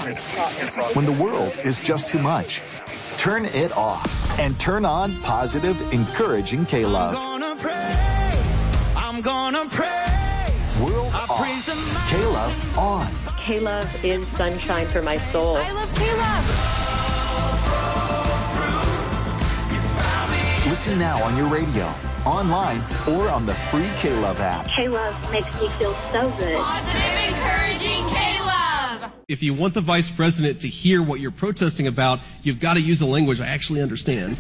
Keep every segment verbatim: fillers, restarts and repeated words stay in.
When the world is just too much, turn it off and turn on positive, encouraging K-Love. I'm gonna praise, I'm gonna praise. World I off. K-Love on. K-Love is sunshine for my soul. I love K-Love. Listen now on your radio, online, or on the free K-Love app. K-Love makes me feel so good. Positive, encouraging K-Love. If you want the vice president to hear what you're protesting about, you've got to use a language I actually understand.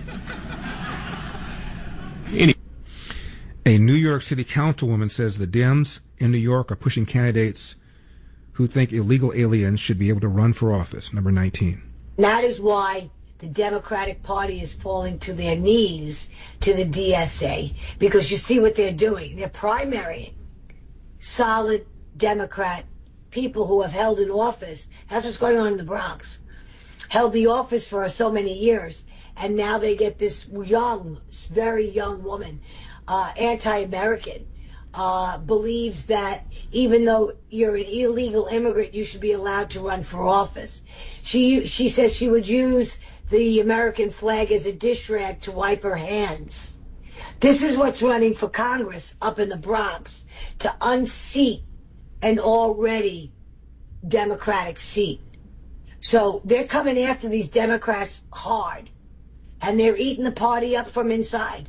Anyway. A New York City councilwoman says the Dems in New York are pushing candidates who think illegal aliens should be able to run for office. Number nineteen. That is why the Democratic Party is falling to their knees to the D S A, because you see what they're doing. They're primarying solid Democrat people who have held an office. That's what's going on in the Bronx. Held the office for so many years, and now they get this young, very young woman, uh, anti-American, uh, believes that even though you're an illegal immigrant, you should be allowed to run for office. She she says she would use the American flag as a dish rag to wipe her hands. This is what's running for Congress up in the Bronx, to unseat an already Democratic seat. So they're coming after these Democrats hard, and they're eating the party up from inside.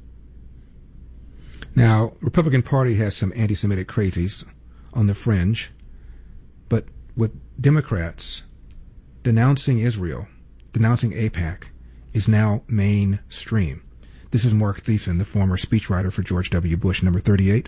Now, Republican Party has some anti-Semitic crazies on the fringe, but with Democrats denouncing Israel, denouncing AIPAC, is now mainstream. This is Mark Thiessen, the former speechwriter for George W. Bush. Number thirty-eight.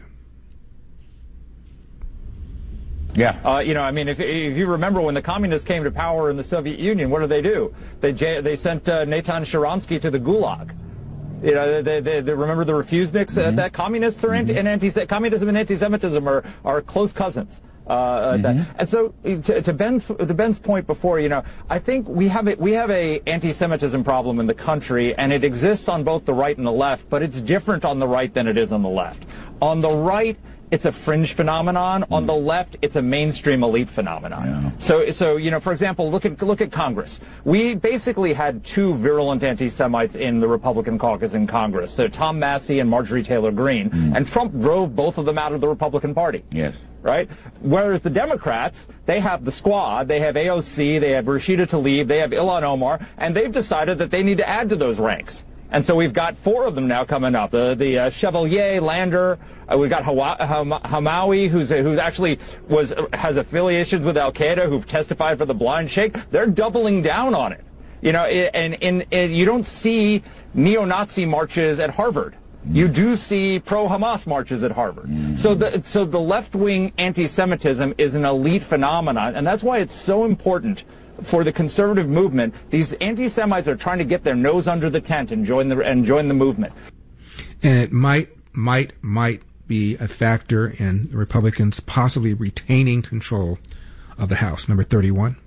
Yeah, uh, you know, I mean, if, if you remember when the communists came to power in the Soviet Union, what did they do? They they sent uh, Natan Sharansky to the Gulag. You know, they, they, they remember the refuseniks? Mm-hmm. Uh, that communists are anti, and anti communism and anti-Semitism are, are close cousins. Uh, mm-hmm. that, and so, to, to Ben's to Ben's point before, you know, I think we have a we have a anti-Semitism problem in the country, and it exists on both the right and the left, but it's different on the right than it is on the left. On the right, it's a fringe phenomenon. Mm. On the left, it's a mainstream elite phenomenon. Yeah. So, so you know, for example, look at look at Congress. We basically had two virulent anti-Semites in the Republican caucus in Congress, so Tom Massey and Marjorie Taylor Greene, mm. and Trump drove both of them out of the Republican Party. Yes. Right? Whereas the Democrats, they have the squad, they have A O C, they have Rashida Tlaib, they have Ilhan Omar, and they've decided that they need to add to those ranks. And so we've got four of them now coming up. The, the uh, Chevalier, Lander, uh, we've got Hawa- Ham- Hamawi, who's uh, who's actually was uh, has affiliations with Al Qaeda, who've testified for the Blind Sheikh. They're doubling down on it. You know, and, and, and you don't see neo-Nazi marches at Harvard. You do see pro-Hamas marches at Harvard. Mm-hmm. So the so the left-wing anti-Semitism is an elite phenomenon, and that's why it's so important for the conservative movement. These anti-Semites are trying to get their nose under the tent and join the and join the movement. And it might might might be a factor in the Republicans possibly retaining control of the House. Number thirty-one.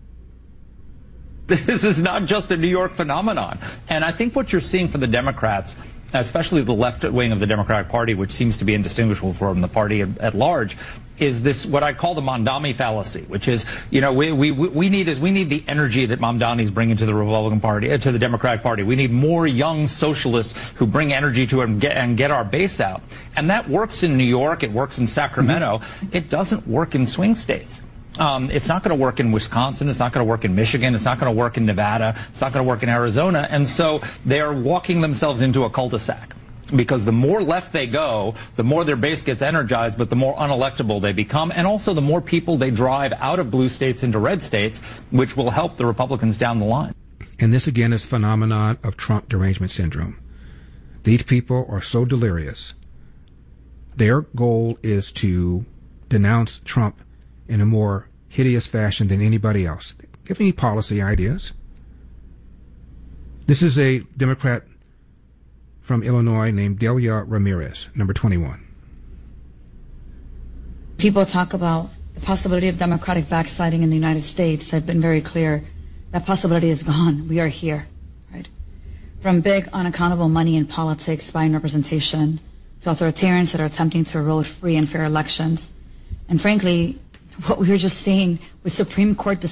This is not just a New York phenomenon. And I think what you're seeing for the Democrats, especially the left wing of the Democratic Party, which seems to be indistinguishable from the party at large, is this what I call the Mamdani fallacy, which is, you know, we we we need is we need the energy that Mamdani is bringing to the Republican Party, uh, to the Democratic Party. We need more young socialists who bring energy to it and get, and get our base out. And that works in New York. It works in Sacramento. Mm-hmm. It doesn't work in swing states. Um, it's not going to work in Wisconsin. It's not going to work in Michigan. It's not going to work in Nevada. It's not going to work in Arizona. And so they are walking themselves into a cul-de-sac, because the more left they go, the more their base gets energized, but the more unelectable they become. And also the more people they drive out of blue states into red states, which will help the Republicans down the line. And this, again, is phenomenon of Trump derangement syndrome. These people are so delirious. Their goal is to denounce Trump in a more hideous fashion than anybody else. Do you have any policy ideas? This is a Democrat from Illinois named Delia Ramirez, number twenty-one. People talk about the possibility of Democratic backsliding in the United States. I've been very clear. That possibility is gone. We are here, right? From big, unaccountable money in politics, buying representation, to authoritarians that are attempting to erode free and fair elections. And frankly, what we were just seeing with Supreme Court decisions